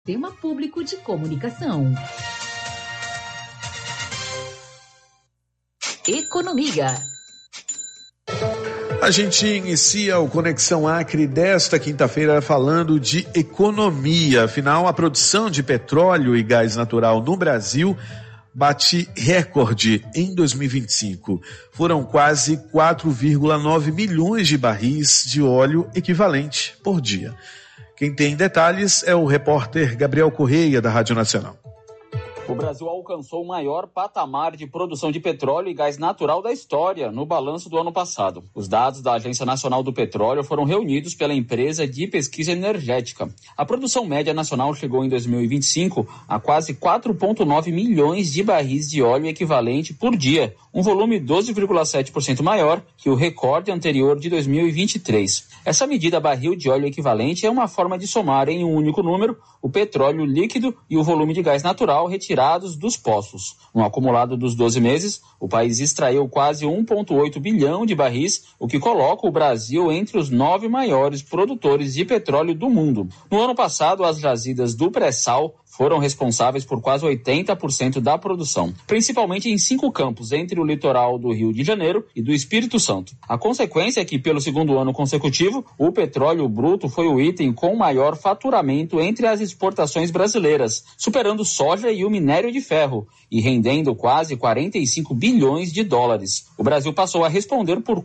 Sistema Público de Comunicação. Economia. A gente inicia o Conexão Acre desta quinta-feira falando de economia. Afinal, a produção de petróleo e gás natural no Brasil bate recorde em 2025. Foram quase 4,9 milhões de barris de óleo equivalente por dia. Quem tem detalhes é o repórter Gabriel Correia, da Rádio Nacional. O Brasil alcançou o maior patamar de produção de petróleo e gás natural da história no balanço do ano passado. Os dados da Agência Nacional do Petróleo foram reunidos pela empresa de pesquisa energética. A produção média nacional chegou em 2025 a quase 4,9 milhões de barris de óleo equivalente por dia, um volume 12,7% maior que o recorde anterior de 2023. Essa medida barril de óleo equivalente é uma forma de somar em um único número o petróleo líquido e o volume de gás natural retirados dos poços. No acumulado dos 12 meses, o país extraiu quase 1,8 bilhão de barris, o que coloca o Brasil entre os 9 maiores produtores de petróleo do mundo. No ano passado, as jazidas do pré-sal foram responsáveis por quase 80% da produção, principalmente em 5 campos, entre o litoral do Rio de Janeiro e do Espírito Santo. A consequência é que, pelo segundo ano consecutivo, o petróleo bruto foi o item com maior faturamento entre as exportações brasileiras, superando soja e o minério de ferro, e rendendo quase 45 bilhões de dólares. O Brasil passou a responder por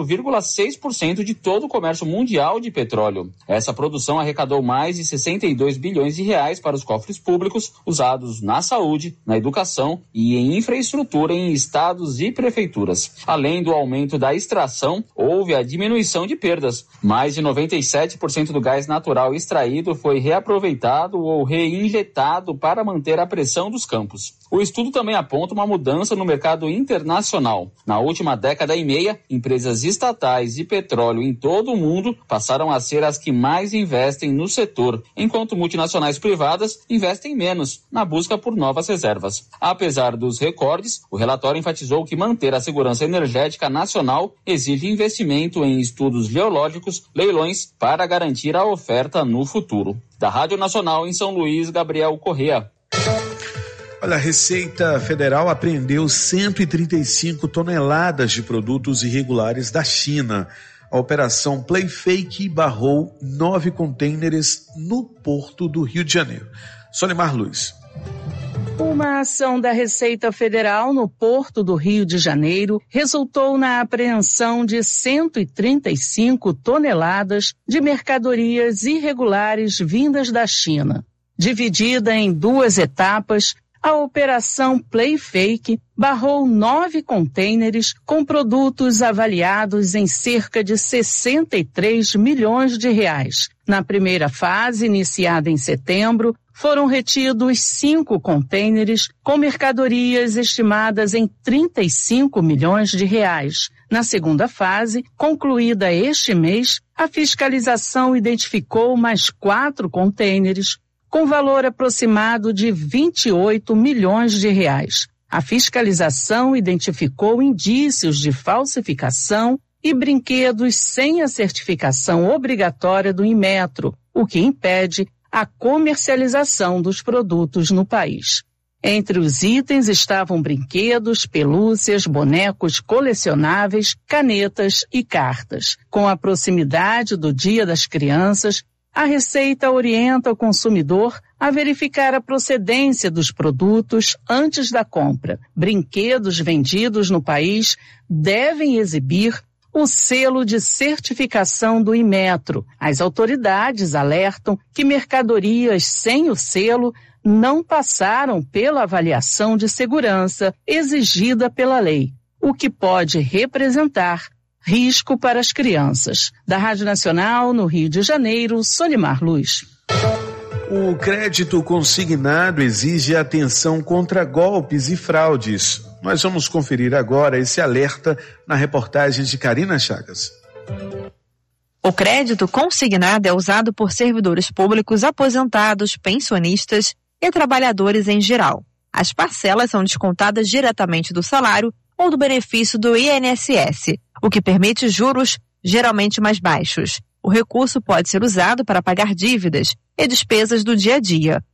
4,6% de todo o comércio mundial de petróleo. Essa produção arrecadou mais de 62 bilhões de reais para os cofres públicos usados na saúde, na educação e em infraestrutura em estados e prefeituras. Além do aumento da extração, houve a diminuição de perdas. Mais de 97% do gás natural extraído foi reaproveitado ou reinjetado para manter a pressão dos campos. O estudo também aponta uma mudança no mercado internacional. Na última década e meia, empresas estatais de petróleo em todo o mundo passaram a ser as que mais investem no setor, enquanto multinacionais privadas investem menos na busca por novas reservas. Apesar dos recordes, o relatório enfatizou que manter a segurança energética nacional exige investimento em estudos geológicos, leilões, para garantir a oferta no futuro. Da Rádio Nacional em São Luís, Gabriel Correia. Olha, a Receita Federal apreendeu 135 toneladas de produtos irregulares da China. A operação Playfake barrou 9 contêineres no porto do Rio de Janeiro. Solimar Luiz. Uma ação da Receita Federal no Porto do Rio de Janeiro resultou na apreensão de 135 toneladas de mercadorias irregulares vindas da China. Dividida em 2 etapas, a operação Playfake barrou 9 contêineres com produtos avaliados em cerca de 63 milhões de reais. Na primeira fase, iniciada em setembro, foram retidos 5 contêineres com mercadorias estimadas em 35 milhões de reais. Na segunda fase, concluída este mês, a fiscalização identificou mais 4 contêineres com valor aproximado de 28 milhões de reais. A fiscalização identificou indícios de falsificação e brinquedos sem a certificação obrigatória do Inmetro, o que impede a comercialização dos produtos no país. Entre os itens estavam brinquedos, pelúcias, bonecos colecionáveis, canetas e cartas. Com a proximidade do Dia das Crianças, a Receita orienta o consumidor a verificar a procedência dos produtos antes da compra. Brinquedos vendidos no país devem exibir o selo de certificação do Inmetro. As autoridades alertam que mercadorias sem o selo não passaram pela avaliação de segurança exigida pela lei, o que pode representar risco para as crianças. Da Rádio Nacional, no Rio de Janeiro, Solimar Luz. O crédito consignado exige atenção contra golpes e fraudes. Nós vamos conferir agora esse alerta na reportagem de Karina Chagas. O crédito consignado é usado por servidores públicos, aposentados, pensionistas e trabalhadores em geral. As parcelas são descontadas diretamente do salário ou do benefício do INSS, o que permite juros geralmente mais baixos. O recurso pode ser usado para pagar dívidas e despesas do dia a dia.